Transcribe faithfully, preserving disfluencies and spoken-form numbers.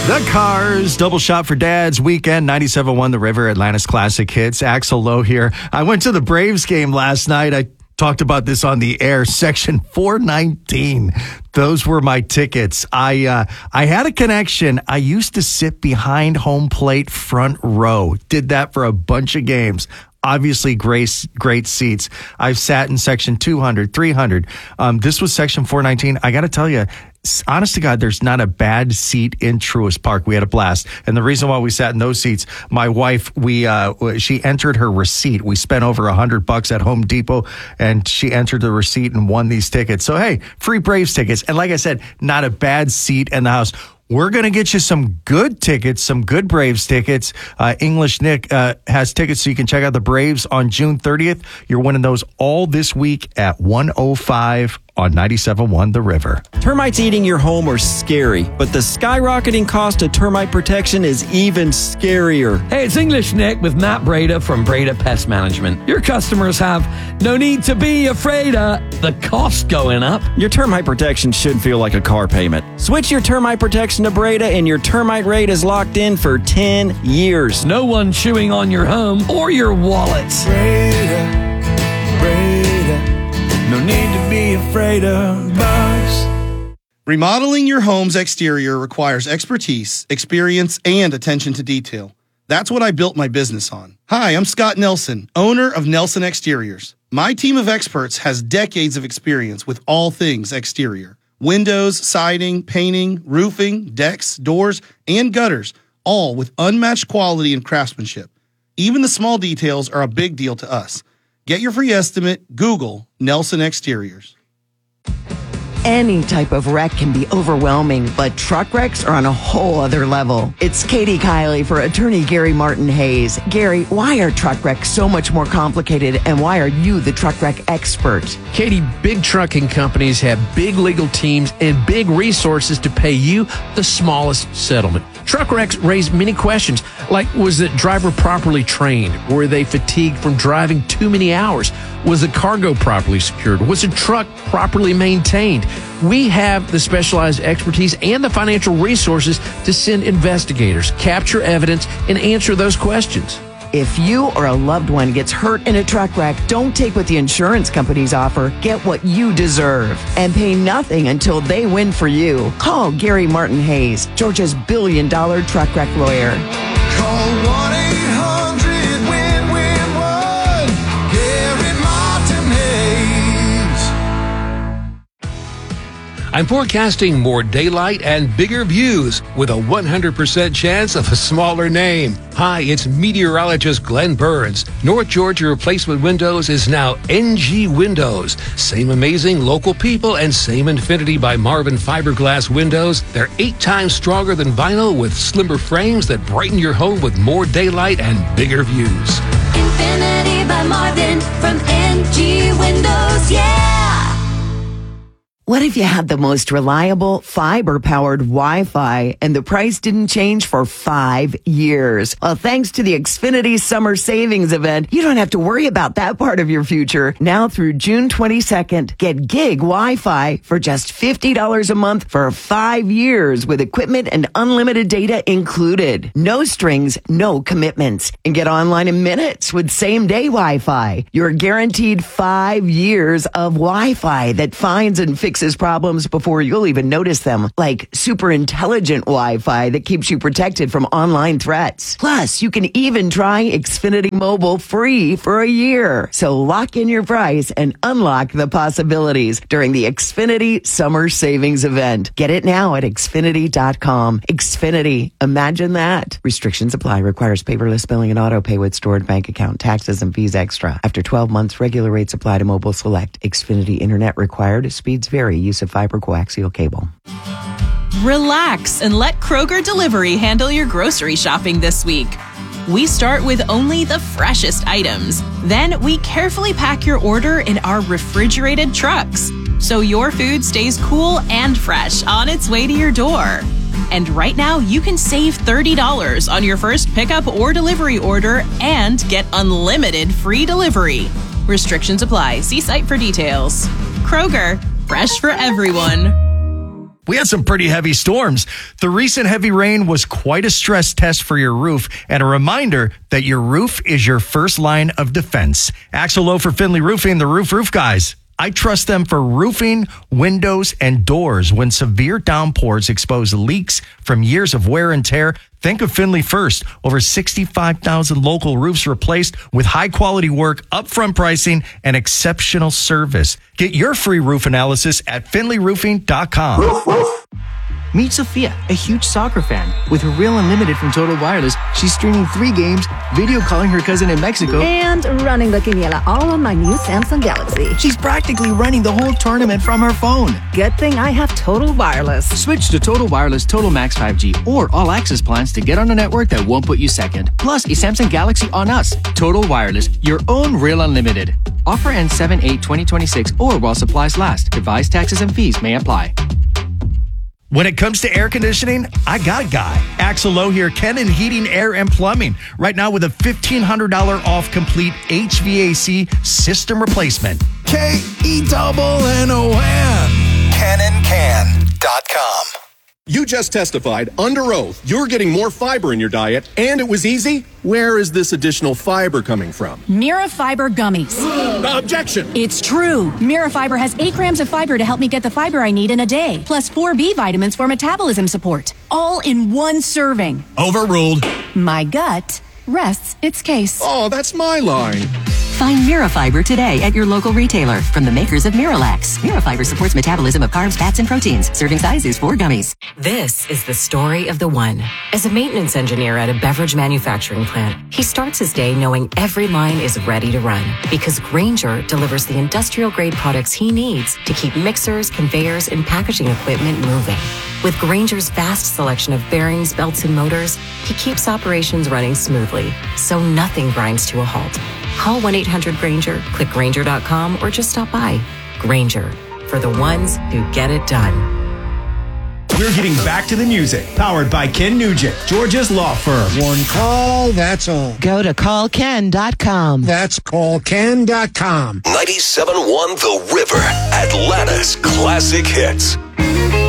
The Cars, double shot for Dad's weekend, ninety-seven point one The River, Atlanta's classic hits. Axel Lowe here. I went to the Braves game last night. I talked about this on the air. Section four nineteen. Those were my tickets. I uh, I had a connection. I used to sit behind home plate front row. Did that for a bunch of games. Obviously, great, great seats. I've sat in section two hundred, three hundred. Um, this was section four nineteen. I got to tell you, honest to God, there's not a bad seat in Truist Park. We had a blast. And the reason why we sat in those seats, my wife, we uh, she entered her receipt. We spent over a hundred bucks at Home Depot, and she entered the receipt and won these tickets. So, hey, free Braves tickets. And like I said, not a bad seat in the house. We're going to get you some good tickets, some good Braves tickets. Uh, English Nick uh, has tickets so you can check out the Braves on June thirtieth. You're winning those all this week at one oh five on ninety-seven point one The River. Termites eating your home are scary, but the skyrocketing cost of termite protection is even scarier. Hey, it's English Nick with Matt Breda from Breda Pest Management. Your customers have no need to be afraid of the cost going up. Your termite protection should feel like a car payment. Switch your termite protection to Breda and your termite rate is locked in for ten years. No one chewing on your home or your wallets. Breda, Breda, no need to be afraid of bugs. Remodeling your home's exterior requires expertise, experience, and attention to detail. That's what I built my business on. Hi, I'm Scott Nelson, owner of Nelson Exteriors. My team of experts has decades of experience with all things exterior. Windows, siding, painting, roofing, decks, doors, and gutters, all with unmatched quality and craftsmanship. Even the small details are a big deal to us. Get your free estimate, Google Nelson Exteriors. Any type of wreck can be overwhelming, but truck wrecks are on a whole other level. It's Katie Kiley for attorney Gary Martin Hayes. Gary, why are truck wrecks so much more complicated, and why are you the truck wreck expert? Katie, big trucking companies have big legal teams and big resources to pay you the smallest settlement. Truck wrecks raise many questions, like was the driver properly trained? Were they fatigued from driving too many hours? Was the cargo properly secured? Was the truck properly maintained? We have the specialized expertise and the financial resources to send investigators, capture evidence, and answer those questions. If you or a loved one gets hurt in a truck wreck, don't take what the insurance companies offer. Get what you deserve and pay nothing until they win for you. Call Gary Martin Hayes, Georgia's billion dollar truck wreck lawyer. Call one eight hundred win win one. Gary Martin Hayes. I'm forecasting more daylight and bigger views with a one hundred percent chance of a smaller name. Hi, it's meteorologist Glenn Burns. North Georgia Replacement Windows is now N G Windows. Same amazing local people and same Infinity by Marvin fiberglass windows. They're eight times stronger than vinyl with slimmer frames that brighten your home with more daylight and bigger views. Infinity by Marvin from N G Windows, yeah! What if you had the most reliable fiber-powered Wi-Fi and the price didn't change for five years? Well, thanks to the Xfinity Summer Savings Event, you don't have to worry about that part of your future. Now through June twenty-second, get gig Wi-Fi for just fifty dollars a month for five years with equipment and unlimited data included. No strings, no commitments. And get online in minutes with same-day Wi-Fi. You're guaranteed five years of Wi-Fi that finds and fixes problems before you'll even notice them, like super intelligent Wi-Fi that keeps you protected from online threats. Plus, you can even try Xfinity Mobile free for a year. So lock in your price and unlock the possibilities during the Xfinity Summer Savings Event. Get it now at Xfinity dot com. Xfinity. Imagine that. Restrictions apply. Requires paperless billing and auto pay with stored bank account, taxes, and fees extra. After twelve months, regular rates apply to Mobile Select. Xfinity Internet required. Speeds vary. Use of fiber coaxial cable. Relax and let Kroger Delivery handle your grocery shopping this week. We start with only the freshest items. Then we carefully pack your order in our refrigerated trucks, so your food stays cool and fresh on its way to your door. And right now, you can save thirty dollars on your first pickup or delivery order and get unlimited free delivery. Restrictions apply. See site for details. Kroger, fresh for everyone. We had some pretty heavy storms. The recent heavy rain was quite a stress test for your roof and a reminder that your roof is your first line of defense. Axel Lowe for Finley Roofing, the Roof Roof Guys. I trust them for roofing, windows, and doors. When severe downpours expose leaks from years of wear and tear, think of Finley first. Over sixty-five thousand local roofs replaced with high-quality work, upfront pricing, and exceptional service. Get your free roof analysis at finley roofing dot com. Roof, roof. Meet Sophia, a huge soccer fan. With her Reel Unlimited from Total Wireless, she's streaming three games, video calling her cousin in Mexico, and running the Quiniela all on my new Samsung Galaxy. She's practically running the whole tournament from her phone. Good thing I have Total Wireless. Switch to Total Wireless Total Max five G or All Access plans to get on a network that won't put you second. Plus, a Samsung Galaxy on us. Total Wireless, your own Reel Unlimited. Offer ends seven eight twenty twenty-six or while supplies last. Device taxes and fees may apply. When it comes to air conditioning, I got a guy. Axel Lowe here, Kenan Heating, Air, and Plumbing. Right now with a fifteen hundred dollars off complete H V A C system replacement. K E double N O N. Kenan Can dot com. You just testified under oath you're getting more fiber in your diet, and it was easy? Where is this additional fiber coming from? Mirafiber gummies. Objection! It's true. Mirafiber has eight grams of fiber to help me get the fiber I need in a day, plus four B vitamins for metabolism support, all in one serving. Overruled. My gut rests its case. Oh, that's my line. Find Mirafiber today at your local retailer from the makers of Miralax. Mirafiber supports metabolism of carbs, fats, and proteins. Serving size is four gummies. This is the story of the one. As a maintenance engineer at a beverage manufacturing plant, he starts his day knowing every line is ready to run because Grainger delivers the industrial-grade products he needs to keep mixers, conveyors, and packaging equipment moving. With Grainger's vast selection of bearings, belts, and motors, he keeps operations running smoothly, so nothing grinds to a halt. Call one eight hundred Grainger, click Grainger dot com, or just stop by. Grainger, for the ones who get it done. We're getting back to the music, powered by Ken Nugent, Georgia's law firm. One call, that's all. Go to call ken dot com. That's call ken dot com. ninety-seven point one The River, Atlanta's classic hits.